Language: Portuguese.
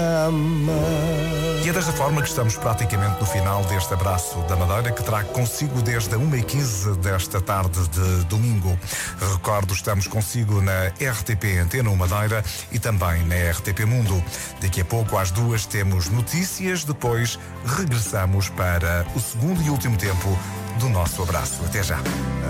E é desta forma que estamos praticamente no final deste Abraço da Madeira, que trago consigo desde a 1h15 desta tarde de domingo. Recordo, estamos consigo na RTP Antena Madeira e também na RTP Mundo. Daqui a pouco, às 2, temos notícias, depois regressamos para o segundo e último tempo do nosso abraço. Até já.